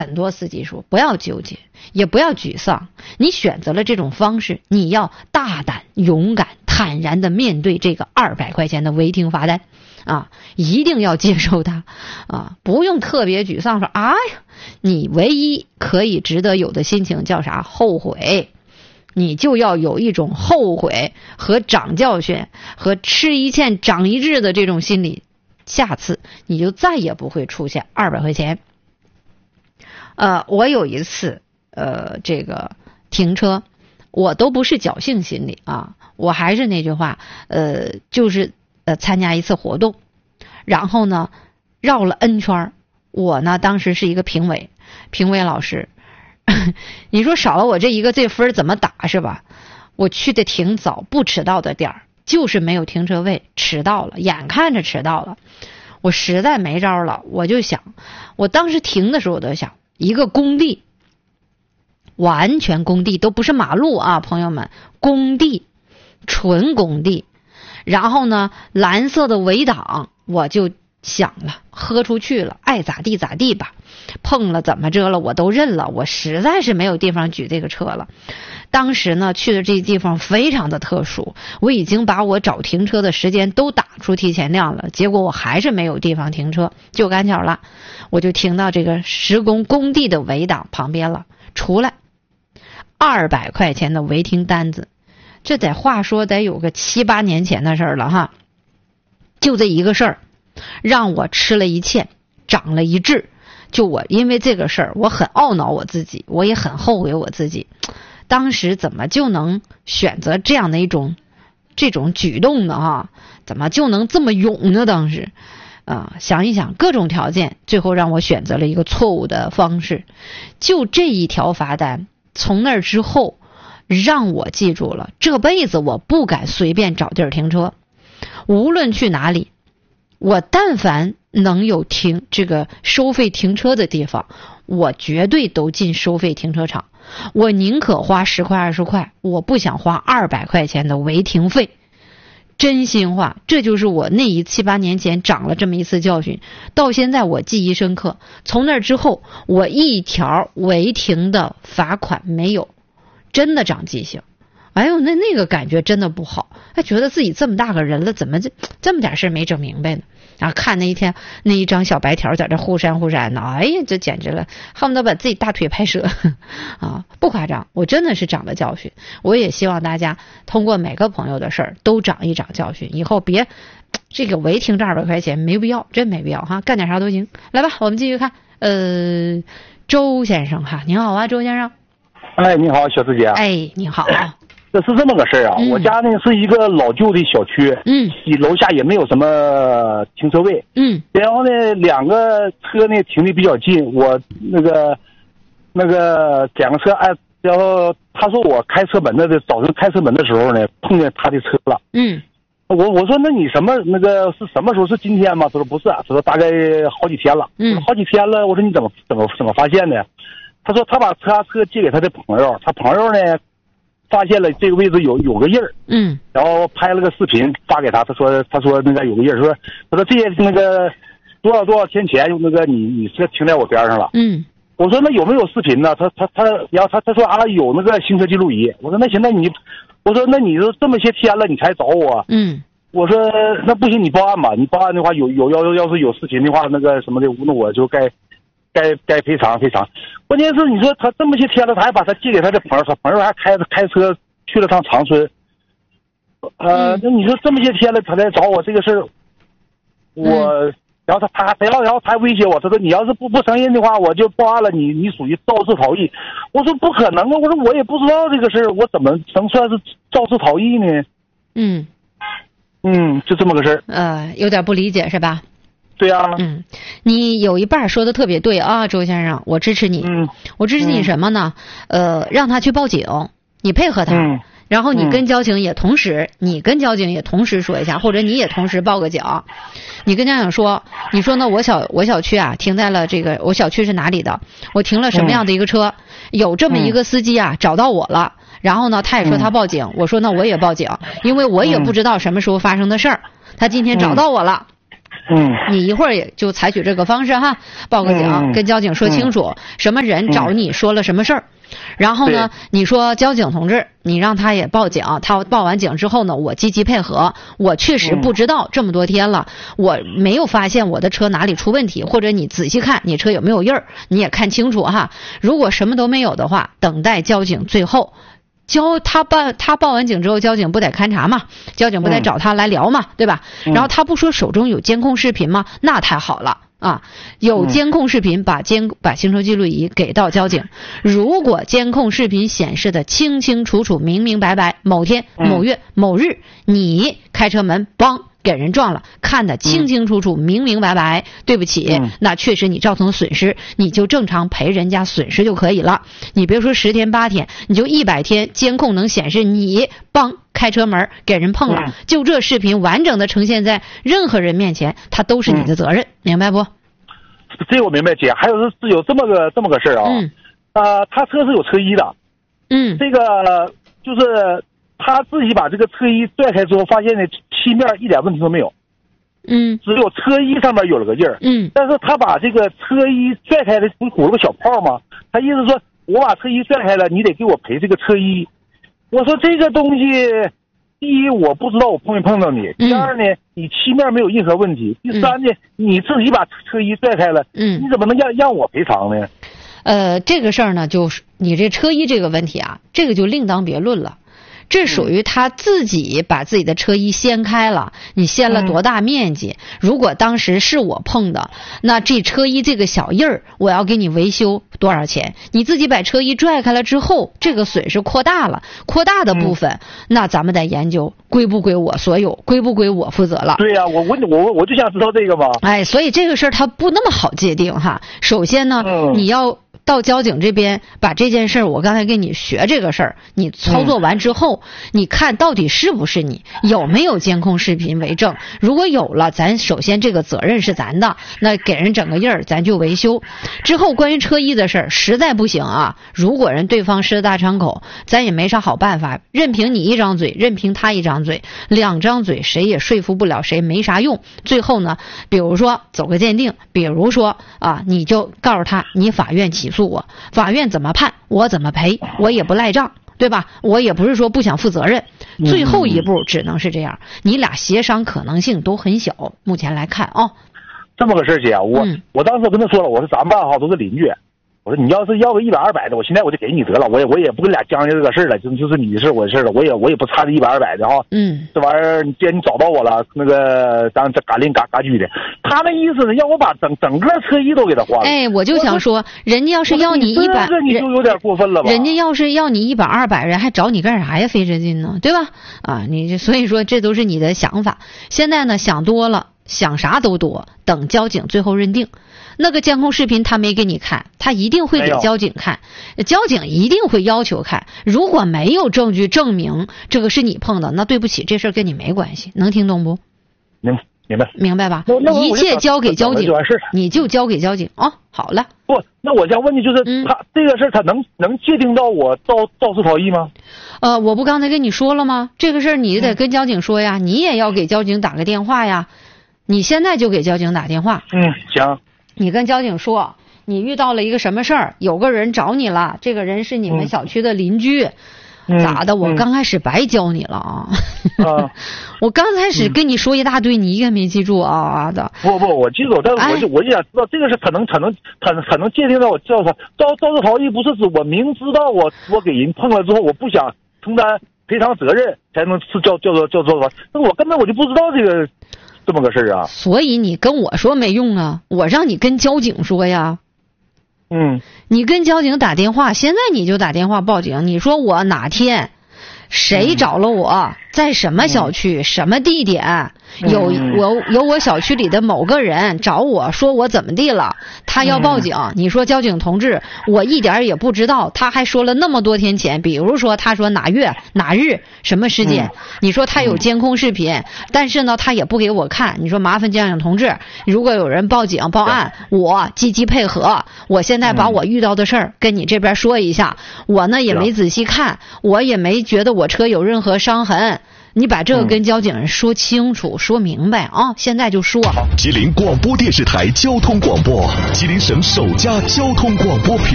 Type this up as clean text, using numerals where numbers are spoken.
很多司机说不要纠结，也不要沮丧，你选择了这种方式，你要大胆、勇敢、坦然地面对这个200块钱的违停罚单啊，一定要接受它啊，不用特别沮丧说哎呀，你唯一可以值得有的心情叫啥？后悔。你就要有一种后悔和长教训和吃一堑长一智的这种心理，下次你就再也不会出现200块钱。我有一次这个停车，我都不是侥幸心理啊，我还是那句话，就是参加一次活动，然后呢绕了 N 圈，我呢当时是一个评委老师，你说少了我这分怎么打是吧？我去的挺早，不迟到的点儿，就是没有停车位，迟到了，眼看着迟到了，我实在没招了，我就想，我当时停的时候我都想，一个工地，完全工地，都不是马路啊，朋友们，工地，纯工地，然后呢蓝色的围挡，我就想了，喝出去了，爱咋地咋地吧，碰了怎么着了我都认了，我实在是没有地方举这个车了。当时呢去的这地方非常的特殊，我已经把我找停车的时间都打出提前量了，结果我还是没有地方停车，就赶巧了，我就停到这个施工工地的围挡旁边了，出来200块钱的违停单子，这得话说得有个7、8年前的事儿了哈，就这一个事儿让我吃了一堑长了一智，就我因为这个事儿我很懊恼我自己，我也很后悔我自己当时怎么就能选择这样的这种举动呢哈？怎么就能这么勇呢？当时想一想各种条件，最后让我选择了一个错误的方式。就这一条罚单，从那之后让我记住了，这辈子我不敢随便找地儿停车，无论去哪里，我但凡能有这个收费停车的地方，我绝对都进收费停车场。我宁可花10块20块，我不想花200块钱的违停费。真心话，这就是我那7、8年前长了这么一次教训，到现在我记忆深刻。从那之后，我一条违停的罚款没有，真的长记性。哎呦，那个感觉真的不好，还觉得自己这么大个人了，怎么这么点事没整明白呢？啊，看那一张小白条在这忽闪忽闪的，哎呀，这简直了，恨不得把自己大腿拍折啊！不夸张，我真的是长了教训。我也希望大家通过每个朋友的事儿都长一长教训，以后别这个违停这200块钱没必要，真没必要哈，干点啥都行。来吧，我们继续看，周先生哈，您好啊，周先生。 哎，你好，小师姐。 哎，你好。 这是这么个事儿啊，我家呢是一个老旧的小区，楼下也没有什么停车位，然后呢2个车呢停的比较近，我那个2个车然后他说我开车门早晨开车门的时候呢碰见他的车了，我说那你是什么时候？是今天吗？他说不是，他说大概好几天了，好几天了，我说你怎么发现的？他说他把车借给他的朋友，他朋友呢发现了这个位置有个印儿，然后拍了个视频发给他，他说那个有个印儿，他说这些那个多少天前你车停在我边上了，我说那有没有视频呢？然后他说有那个行车记录仪，我说那行，我说那你都这么些天了你才找我，我说那不行，你报案吧，你报案的话要是有视频的话那个什么的，那我就该赔偿。关键是你说他这么些天了，他还把他借给他的朋友，他朋友还开车去了趟长春，那你说这么些天了，他来找我这个事儿，然后他还威胁我，他说你要是不承认的话，我就报案了，你属于肇事逃逸。我说不可能啊，我说我也不知道这个事儿，我怎么能算是肇事逃逸呢？就这么个事儿。 有点不理解是吧？ 对啊， 你有一半说的特别对啊，周先生，我支持你。我支持你什么呢？让他去报警，你配合他，然后你跟交警也同时说一下，或者你也同时报个警。你跟家长说，你说呢？我小区啊，停在了这个，我小区是哪里的？我停了什么样的一个车？有这么一个司机啊，找到我了。然后呢，他也说他报警。我说那我也报警，因为我也不知道什么时候发生的事儿。他今天找到我了。 你一会儿也就采取这个方式哈，报个警，跟交警说清楚什么人找你说了什么事儿。然后呢，你说交警同志，你让他也报警，他报完警之后呢，我积极配合。我确实不知道这么多天了，我没有发现我的车哪里出问题，或者你仔细看你车有没有印儿，你也看清楚哈。如果什么都没有的话，等待交警最后他报完警之后，交警不得勘察嘛，交警不得找他来聊嘛，对吧？然后他不说手中有监控视频吗？那太好了。有监控视频，把行车记录仪给到交警。如果监控视频显示的清清楚楚、明明白白，某天某月某日你开车门帮给人撞了，看得清清楚楚、明明白白，对不起，那确实你造成损失，你就正常赔人家损失就可以了。你别说10天8天，你就100天，监控能显示你帮开车门给人碰了，就这视频完整的呈现在任何人面前，它都是你的责任，明白不？ 这个我明白，姐。还有是有这么个事儿啊，他车是有车衣的，这个就是他自己把这个车衣拽开之后，发现呢漆面一点问题都没有，只有车衣上面有了个印儿，但是他把这个车衣拽开的不鼓了个小泡吗？他意思说我把车衣拽开了，你得给我赔这个车衣。我说这个东西，第一我不知道我碰没碰到你，第二呢你漆面没有任何问题，第三呢你自己把车衣拽开了，你怎么能让我赔偿呢？ 这个事儿呢，就是你这车衣这个问题啊，这个就另当别论了。这属于他自己把自己的车衣掀开了，你掀了多大面积？如果当时是我碰的，那这车衣这个小印儿，我要给你维修多少钱？你自己把车衣拽开了之后，这个损失扩大了，扩大的部分，那咱们得研究归不归我所有，归不归我负责了。 对呀，我就想知道这个嘛。 所以这个事儿它不那么好界定哈。首先呢，你要到交警这边把这件事儿，我刚才跟你学这个事儿，你操作完之后，你看到底是不是你，有没有监控视频为证？如果有了，咱首先这个责任是咱的，那给人整个印儿，咱就维修。之后关于车衣的事儿，实在不行啊，如果对方狮子大张口，咱也没啥好办法，任凭你一张嘴，任凭他一张嘴，2张嘴谁也说服不了谁，没啥用。最后呢，比如说走个鉴定，比如说你就告诉他，你法院起诉我，法院怎么判我怎么赔，我也不赖账，对吧？我也不是说不想负责任，最后一步只能是这样，你俩协商可能性都很小，目前来看这么个事儿，姐，我当时跟他说了，我说咱们办好都是邻居，我说你要是要个100、200的，我现在我就给你得了，我也不跟俩将就这个事儿了，就是你的事我的事了，我也不差这100、200的哈。这玩意儿既然你找到我了，那个咱嘎拎嘎居的，他那意思呢，要我把整个车衣都给他换了。 我就想说，人家要是要你100， 这你就有点过分了吧？ 人家要是要你100、200，人还找你干啥呀？费这劲呢，对吧？所以说这都是你的想法。现在呢，想多了，想啥都多，等交警最后认定。那个监控视频他没给你看，他一定会给交警看，交警一定会要求看。如果没有证据证明这个是你碰的，那对不起，这事儿跟你没关系。能听懂不？明白吧？一切交给交警，你就交给交警好了。 不，那我想问你，就是他这个事儿，他能界定到我肇事逃逸吗？ 我不刚才跟你说了吗？这个事儿你得跟交警说呀，你也要给交警打个电话呀。你现在就给交警打电话。 行。 你跟交警说，你遇到了一个什么事儿，有个人找你了，这个人是你们小区的邻居，咋的？我刚开始白教你了我刚开始跟你说一大堆，你一个没记住的。 不，我记住，但是我就想知道这个是他能界定到我肇事逃逸，不是指我明知道我给人碰了之后，我不想承担赔偿责任才能是叫做肇事逃逸，那我根本我就不知道这么个事儿啊。 所以你跟我说没用啊，我让你跟交警说呀。你跟交警打电话，现在你就打电话报警，你说我哪天谁找了我，在什么小区什么地点，有我小区里的某个人找我说我怎么地了，他要报警。你说交警同志，我一点也不知道，他还说了那么多天前，比如说他说哪月哪日什么时间，你说他有监控视频，但是呢他也不给我看。你说麻烦交警同志，如果有人报警报案，我积极配合，我现在把我遇到的事儿跟你这边说一下，我呢也没仔细看，我也没觉得我车有任何伤痕， 你把这个跟交警人说清楚、说明白啊！现在就说。 吉林广播电视台交通广播，吉林省首家交通广播频